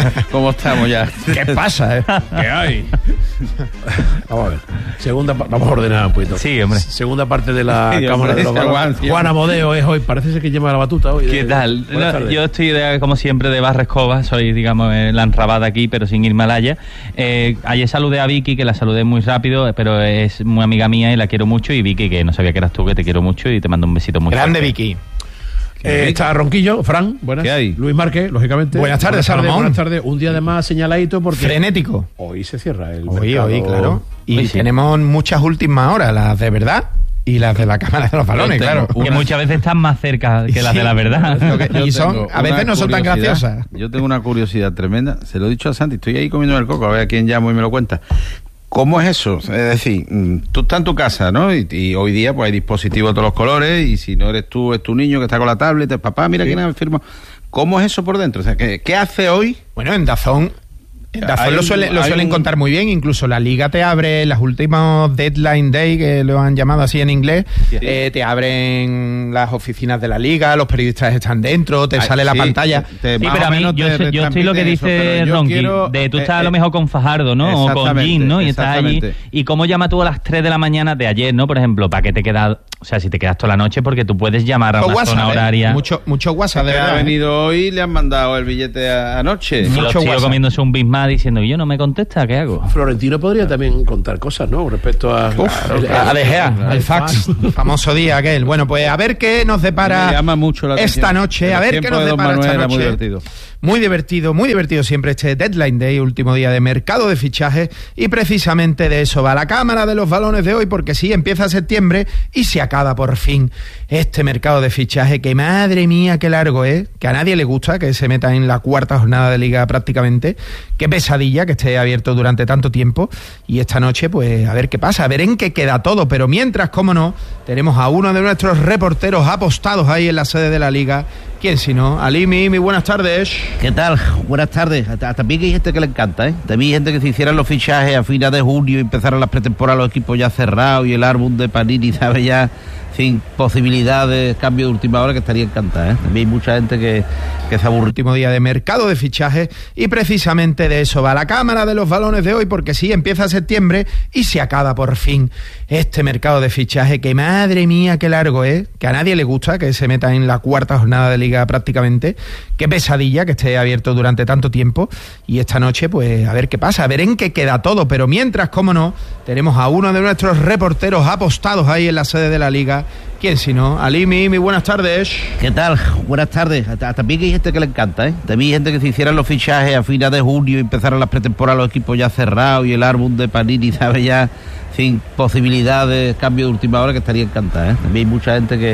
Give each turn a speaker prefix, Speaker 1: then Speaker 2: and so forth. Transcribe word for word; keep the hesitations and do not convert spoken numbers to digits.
Speaker 1: ¿Cómo estamos ya?
Speaker 2: ¿Qué pasa, eh?
Speaker 1: ¿Qué hay?
Speaker 2: Vamos a ver. Segunda, pa- vamos a ordenar un poquito.
Speaker 3: Sí, hombre.
Speaker 2: Segunda parte de la
Speaker 1: Sí,
Speaker 2: Cámara
Speaker 1: hombre,
Speaker 2: de los
Speaker 1: ese
Speaker 2: Balones.
Speaker 1: aguante,
Speaker 2: Juan Amodeo es hoy. Parece ser que lleva la batuta hoy.
Speaker 3: ¿Qué
Speaker 2: de-
Speaker 3: tal?
Speaker 2: Buenas
Speaker 3: No,
Speaker 2: tardes.
Speaker 3: yo estoy, de, como siempre, de barra escoba. Soy, digamos, eh, la enrabada aquí, pero sin irme al haya. Eh, ayer saludé a Vicky, que la saludé muy rápido, pero es muy amiga mía y la quiero mucho. Y Vicky, que no sabía que eras tú, que te quiero mucho y te mando un besito muy
Speaker 4: Grande
Speaker 3: fuerte.
Speaker 4: Vicky.
Speaker 2: Eh, está Ronquillo, Fran, buenas.
Speaker 1: ¿Qué hay?
Speaker 2: Luis Márquez, lógicamente.
Speaker 4: Buenas tardes, Salomón.
Speaker 2: Buenas tardes. Un día de más señaladito porque
Speaker 4: Frenético.
Speaker 2: hoy se cierra el
Speaker 4: Hoy,
Speaker 2: mercado.
Speaker 4: hoy, claro. Y
Speaker 3: Hoy sí.
Speaker 4: tenemos muchas últimas horas, las de verdad y las de la Cámara de los Balones,
Speaker 1: Yo
Speaker 4: claro.
Speaker 1: tengo
Speaker 3: Que muchas veces están más cerca que las
Speaker 4: Sí.
Speaker 3: de la verdad.
Speaker 4: Lo que-
Speaker 1: Yo
Speaker 4: y son,
Speaker 1: tengo
Speaker 4: a veces
Speaker 1: una
Speaker 4: no son tan
Speaker 1: curiosidad.
Speaker 4: graciosas.
Speaker 1: Yo tengo una curiosidad tremenda. Se lo he dicho a Santi. Estoy ahí comiendo el coco. A ver a quién llamo y me lo cuenta. ¿Cómo es eso? Es decir, mm, tú estás en tu casa, ¿no? Y, y hoy día pues hay dispositivos de todos los colores y si no eres tú, es tu niño que está con la tablet. Es, papá, mira quién ha firmado. ¿Cómo es eso por dentro? O sea, ¿qué, qué hace hoy?
Speaker 4: Bueno, en Dazón, en Dazón
Speaker 1: Hay
Speaker 4: lo,
Speaker 1: un-
Speaker 4: suele- lo
Speaker 1: hay
Speaker 4: suelen
Speaker 1: un-
Speaker 4: contar muy bien. Incluso la Liga te abre las últimos Deadline Day, que lo han llamado así en inglés.
Speaker 1: Sí.
Speaker 4: eh, te abren las oficinas de la Liga, los periodistas están dentro, te
Speaker 1: Ay,
Speaker 4: sale la
Speaker 1: sí,
Speaker 4: pantalla.
Speaker 1: te-
Speaker 3: Sí,
Speaker 1: más
Speaker 3: pero
Speaker 1: o
Speaker 3: a mí,
Speaker 1: menos
Speaker 3: yo,
Speaker 1: te
Speaker 3: sé- yo estoy lo que
Speaker 1: retransmiten eso,
Speaker 3: dice
Speaker 1: pero yo
Speaker 3: Ronqui,
Speaker 1: quiero,
Speaker 3: de tú
Speaker 1: eh,
Speaker 3: estás a lo
Speaker 1: eh,
Speaker 3: mejor con Fajardo, ¿no? O con
Speaker 1: exactamente,
Speaker 3: Jim, ¿no? Y estás allí.
Speaker 1: exactamente.
Speaker 3: ¿Y cómo llama tú a las tres de la mañana de ayer, ¿no? Por ejemplo, ¿para qué te quedas? O sea, si te quedas toda la noche, porque tú puedes llamar a
Speaker 4: Mucho
Speaker 3: una
Speaker 4: WhatsApp,
Speaker 3: zona
Speaker 4: ¿eh?
Speaker 3: horaria.
Speaker 4: Mucho, mucho WhatsApp, de
Speaker 1: Que ha
Speaker 4: verdad. ¿eh?
Speaker 1: venido hoy y le han mandado el billete a- anoche.
Speaker 3: Y los
Speaker 4: mucho
Speaker 3: tíos
Speaker 4: WhatsApp.
Speaker 3: comiéndose un Big Mac diciendo, yo no me contesta, ¿qué hago?
Speaker 2: Florentino podría también contar cosas, ¿no? Respecto a.
Speaker 4: Claro,
Speaker 2: el-
Speaker 4: a De Gea,
Speaker 2: el-
Speaker 4: al
Speaker 2: el
Speaker 4: fax, el famoso día aquel. Bueno, pues a ver qué nos depara
Speaker 1: Me llama mucho la
Speaker 4: esta
Speaker 1: atención.
Speaker 4: noche,
Speaker 1: El
Speaker 4: a ver qué
Speaker 1: tiempo
Speaker 4: nos
Speaker 1: de Don
Speaker 4: depara
Speaker 1: Manuel
Speaker 4: esta
Speaker 1: era muy
Speaker 4: noche.
Speaker 1: divertido.
Speaker 4: Muy divertido, muy divertido siempre este Deadline Day, último día de mercado de fichajes, y precisamente de eso va la Cámara de los Balones de hoy, porque sí, empieza septiembre y se acaba por fin este mercado de fichaje, que madre mía, qué largo es, que a nadie le gusta que se meta en la cuarta jornada de Liga prácticamente, qué pesadilla que esté abierto durante tanto tiempo, y esta noche pues a ver qué pasa, a ver en qué queda todo, pero mientras, cómo no, tenemos a uno de nuestros reporteros apostados ahí en la sede de la Liga. ¿Quién si no? Alimi, muy buenas tardes.
Speaker 5: ¿Qué tal? Buenas tardes. Hasta- También hay gente que le encanta, ¿eh? También hay gente que si hicieran los fichajes a finales de junio y empezaran las pretemporadas, los equipos ya cerrados y el álbum de Panini, ¿sabe? Ya sin posibilidades, cambio de última hora, que estaría encantada, ¿eh? También hay mucha gente que, que se aburre.
Speaker 4: Último día de mercado de fichajes, y precisamente de eso va la Cámara de los Balones de hoy, porque sí, empieza septiembre y se acaba por fin este mercado de fichaje, que madre mía, qué largo es, que a nadie le gusta que se meta en la cuarta jornada de Liga prácticamente, qué pesadilla que esté abierto durante tanto tiempo, y esta noche pues a ver qué pasa, a ver en qué queda todo, pero mientras, cómo no, tenemos a uno de nuestros reporteros apostados ahí en la sede de la Liga. ¿Quién si no? Alimi, muy buenas tardes.
Speaker 5: ¿Qué tal? Buenas tardes. Hasta- También hay gente que le encanta, ¿eh? También hay gente que si hicieran los fichajes a finales de junio y empezaran las pretemporadas, los equipos ya cerrados y el álbum de Panini, ¿sabe? Ya sin posibilidades, cambio de última hora, que estaría encantada, ¿eh? También hay mucha gente que